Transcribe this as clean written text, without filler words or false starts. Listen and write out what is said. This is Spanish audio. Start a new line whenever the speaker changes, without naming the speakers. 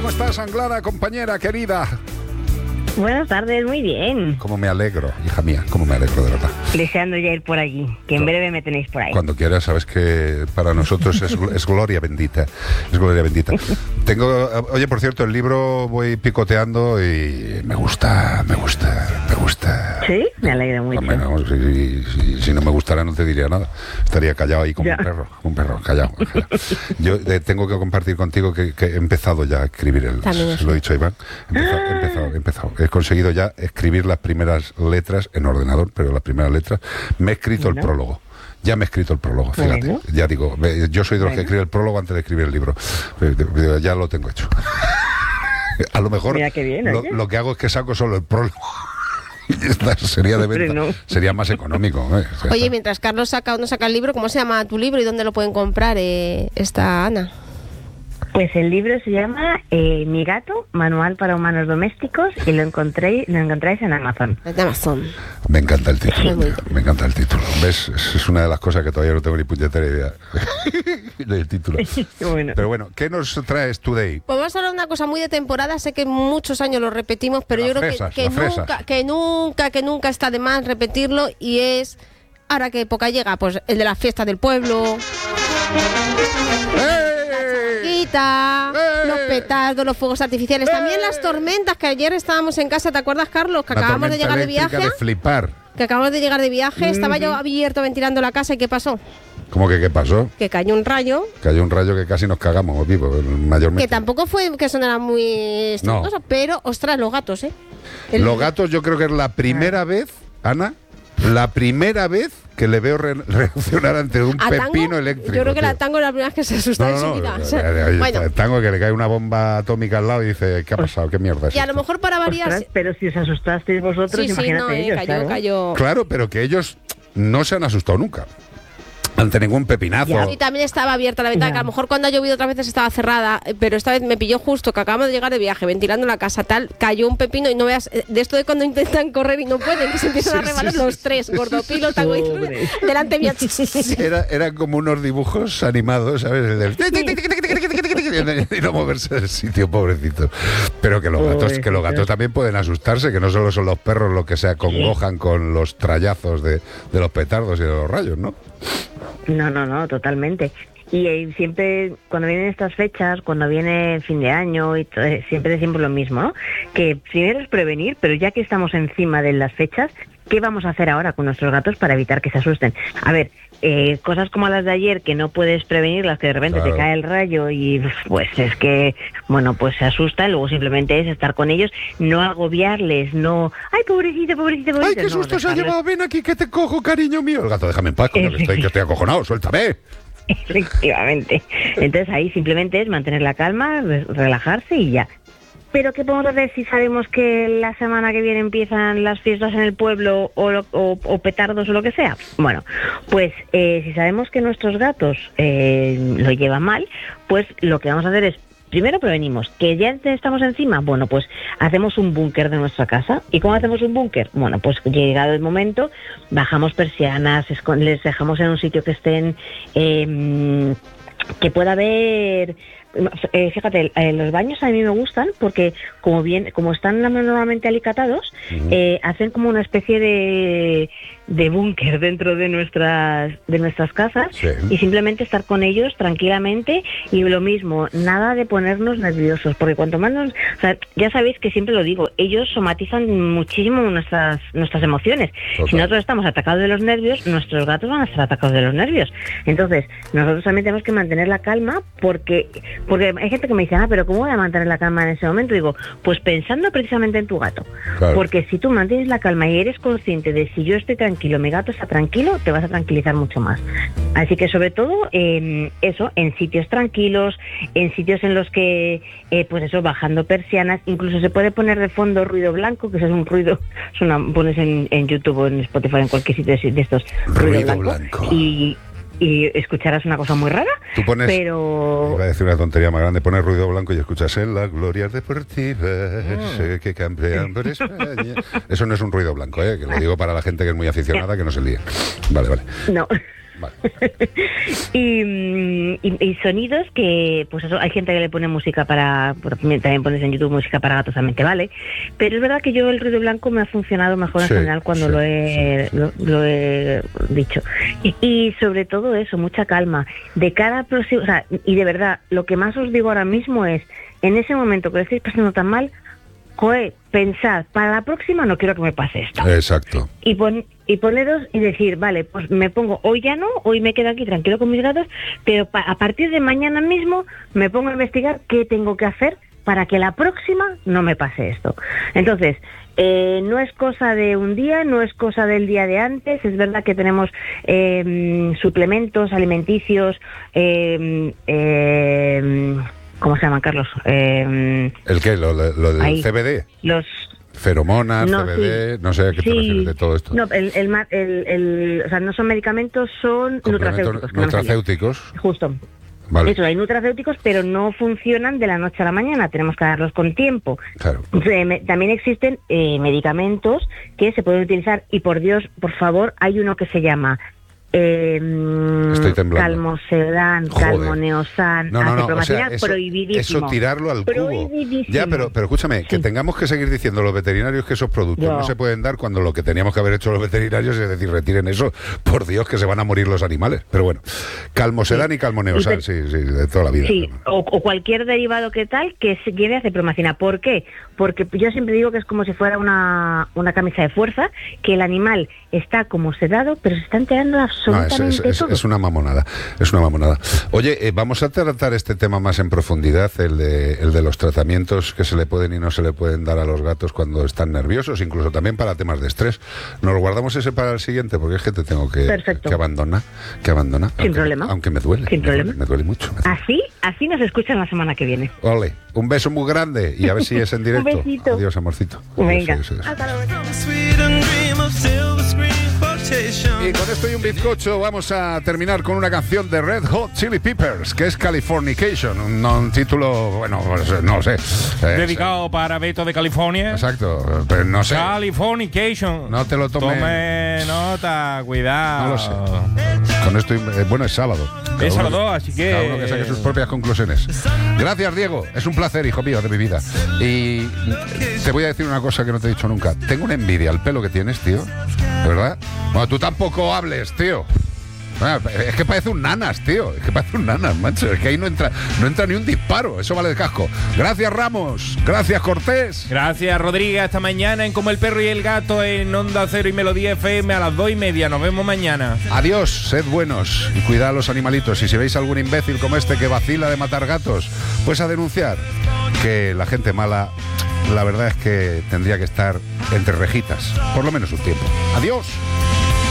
¿Cómo estás, Anglada, compañera querida?
Buenas tardes, muy bien.
Cómo me alegro, hija mía, cómo me alegro, de verdad.
Deseando ya ir por allí, que en breve me tenéis por ahí.
Cuando quieras, sabes que para nosotros es gloria bendita. Es gloria bendita. Oye, por cierto, el libro voy picoteando y me gusta.
Sí, me alegro mucho.
Bueno, si no me gustara no te diría nada. Estaría callado ahí como un perro, callado. Yo tengo que compartir contigo que he empezado ya a escribir lo he dicho a Iván. He empezado. He conseguido ya escribir las primeras letras en ordenador, pero las primeras letras. Me he escrito el prólogo. Ya me he escrito el prólogo, fíjate. Bueno. Ya digo, yo soy de los que escribe el prólogo antes de escribir el libro. Ya lo tengo hecho. A lo mejor lo que hago es que saco solo el prólogo. Sería de venta, sería más económico.
Oye, mientras Carlos saca o no saca el libro, ¿cómo se llama tu libro y dónde lo pueden comprar esta Ana?
Pues el libro se llama Mi gato, Manual para Humanos Domésticos, y lo encontráis en Amazon.
En Amazon.
Me encanta el título. Me encanta el título. ¿Ves? Es una de las cosas que todavía no tengo ni puñetera idea del título. Bueno. Pero bueno, ¿qué nos traes today?
Pues vamos a hablar de una cosa muy de temporada. Sé que muchos años lo repetimos, pero yo creo que nunca está de más repetirlo. Y es, ahora qué época llega, pues el de las fiestas del pueblo. Los petardos, los fuegos artificiales, también las tormentas, que ayer estábamos en casa, ¿te acuerdas, Carlos? Que acabamos de llegar de viaje. Que acabamos de llegar de viaje, estaba yo abierto ventilando la casa, ¿y qué pasó?
¿Cómo que qué pasó?
Que cayó un rayo.
Cayó un rayo que casi nos cagamos vivos, mayormente.
Que tampoco fue que sonara muy estruendoso, pero, ostras, los gatos,
Los gatos yo creo que es la primera vez, Ana, que le veo reaccionar ante un pepino eléctrico.
Yo creo que la Tango es la primera vez que se asusta en su vida.
Bueno. El Tango, que le cae una bomba atómica al lado y dice, ¿qué ha pasado? ¿Qué mierda es
Y a lo mejor para variar...
Ostras, pero si os asustasteis vosotros, imagínate ellos.
Cayó.
Claro, pero que ellos no se han asustado nunca ante ningún pepinazo.
Y también estaba abierta la ventana, que a lo mejor cuando ha llovido otras veces estaba cerrada, pero esta vez me pilló justo que acabamos de llegar de viaje, ventilando la casa, cayó un pepino y no veas, de esto de cuando intentan correr y no pueden, que se empiezan a rebalar los tres, Gordopilo, Tango y delante mío.
Eran como unos dibujos animados, ¿sabes? El del... y no moverse del sitio, pobrecito. Pero que los gatos también pueden asustarse, que no solo son los perros los que se acongojan con los trallazos de los petardos y de los rayos, ¿no?
No, totalmente. Y siempre, cuando vienen estas fechas, cuando viene fin de año, siempre decimos lo mismo, ¿no? Que primero es prevenir, pero ya que estamos encima de las fechas, ¿qué vamos a hacer ahora con nuestros gatos para evitar que se asusten? A ver, cosas como las de ayer, que no puedes prevenirlas, que de repente te cae el rayo y pues es que, bueno, pues se asustan, luego simplemente es estar con ellos, no agobiarles, no... ¡Ay, pobrecito!
¡Ay, qué susto se ha llevado! ¡Ven aquí que te cojo, cariño mío! El gato, déjame en paz, que estoy acojonado, suéltame.
Efectivamente. Entonces ahí simplemente es mantener la calma, relajarse y ya. ¿Pero qué podemos hacer si sabemos que la semana que viene empiezan las fiestas en el pueblo o petardos o lo que sea? Bueno, pues si sabemos que nuestros gatos lo llevan mal, pues lo que vamos a hacer es, primero prevenimos, que ya estamos encima, bueno, pues hacemos un búnker de nuestra casa. ¿Y cómo hacemos un búnker? Bueno, pues llegado el momento, bajamos persianas, les dejamos en un sitio que estén, que pueda haber... Fíjate, los baños a mí me gustan porque como están normalmente alicatados, hacen como una especie de búnker dentro de nuestras casas, y simplemente estar con ellos tranquilamente. Y lo mismo, nada de ponernos nerviosos, porque cuanto más ya sabéis que siempre lo digo, ellos somatizan muchísimo nuestras emociones. Total. Si nosotros estamos atacados de los nervios, nuestros gatos van a estar atacados de los nervios. Entonces nosotros también tenemos que mantener la calma, porque hay gente que me dice, pero ¿cómo voy a mantener la calma en ese momento? Digo, pues pensando precisamente en tu gato. Claro. Porque si tú mantienes la calma y eres consciente de si yo estoy tranquilo, mi gato está tranquilo, te vas a tranquilizar mucho más. Así que sobre todo eso, en sitios tranquilos, en sitios en los que, pues eso, bajando persianas, incluso se puede poner de fondo ruido blanco, que eso es un ruido, pones en YouTube o en Spotify, en cualquier sitio de estos, ruido blanco. Y escucharás una cosa muy rara,
tú pones,
pero...
Iba a decir una tontería más grande, pones ruido blanco y escuchas en las glorias deportivas que campean por España. Eso no es un ruido blanco, que lo digo para la gente que es muy aficionada, que no se líe. Vale.
No.
Vale.
y sonidos que, pues eso, hay gente que le pone música también pones en YouTube música para gatos, también te vale. Pero es verdad que yo el ruido blanco me ha funcionado mejor en general cuando lo he dicho. Y sobre todo eso, mucha calma. De cada próximo, o sea, y de verdad, lo que más os digo ahora mismo es, en ese momento que lo estáis pasando tan mal, pensad, para la próxima no quiero que me pase esto.
Exacto.
Y poneros y decir, vale, pues me pongo, hoy ya no, hoy me quedo aquí tranquilo con mis gatos, pero a partir de mañana mismo me pongo a investigar qué tengo que hacer para que la próxima no me pase esto. Entonces, no es cosa de un día, no es cosa del día de antes. Es verdad que tenemos suplementos alimenticios, ¿cómo se llaman, Carlos?
¿El qué? ¿Lo del CBD?
Los
feromonas, CBD, no sé a qué te refieres de todo esto.
No, o sea, no son medicamentos, son nutracéuticos.
Nutracéuticos.
Justo.
Vale.
Eso, hay nutracéuticos, pero no funcionan de la noche a la mañana, tenemos que darlos con tiempo.
Claro.
También existen medicamentos que se pueden utilizar, y por Dios, por favor, hay uno que se llama
Estoy temblando.
Calmosedán, Calmoneosan,
acipromicina,
prohibidísimo.
Eso tirarlo al cubo. Ya, pero escúchame, que tengamos que seguir diciendo los veterinarios que esos productos no se pueden dar, cuando lo que teníamos que haber hecho los veterinarios es decir, retiren eso, por Dios, que se van a morir los animales. Pero bueno, Calmosedán y Calmoneosan, sí, de toda la vida.
Sí, o cualquier derivado que tal que se lleve acipromicina. ¿Por qué? Porque yo siempre digo que es como si fuera una camisa de fuerza, que el animal está como sedado, pero se está enterando absolutamente todo.
Es una mamonada, Oye, vamos a tratar este tema más en profundidad, el de los tratamientos que se le pueden y no se le pueden dar a los gatos cuando están nerviosos, incluso también para temas de estrés. Nos guardamos ese para el siguiente, porque es que te tengo que abandonar.
Sin problema.
Aunque me duele.
Sin problema.
Me duele mucho.
Así nos escuchan la semana que viene.
Ole, un beso muy grande y a ver si es en directo.
Un besito.
Adiós, amorcito.
Venga.
Adiós.
Hasta luego.
Y con esto y un bizcocho vamos a terminar con una canción de Red Hot Chili Peppers, que es Californication, un título, bueno, pues, no lo sé.
Dedicado para Beto de California.
Exacto, pero no sé.
Californication.
No te lo tomes.
Tome nota, cuidado.
No lo sé. Con esto, bueno, es sábado.
Es sábado, así que...
Cada uno que saque sus propias conclusiones. Gracias, Diego. Es un placer, hijo mío, de mi vida. Y te voy a decir una cosa que no te he dicho nunca. Tengo una envidia al pelo que tienes, tío. ¿De verdad? Bueno, tú tampoco hables, tío. Es que parece un nanas, tío. Es que parece un nanas, macho. Es que ahí no entra ni un disparo. Eso vale de casco. Gracias, Ramos. Gracias, Cortés.
Gracias, Rodríguez. Hasta mañana en Como el Perro y el Gato en Onda Cero y Melodía FM a las 2:30. Nos vemos mañana.
Adiós, sed buenos y cuidad a los animalitos. Y si veis algún imbécil como este que vacila de matar gatos, pues a denunciar. Que la gente mala, la verdad es que tendría que estar entre rejitas. Por lo menos un tiempo. Adiós.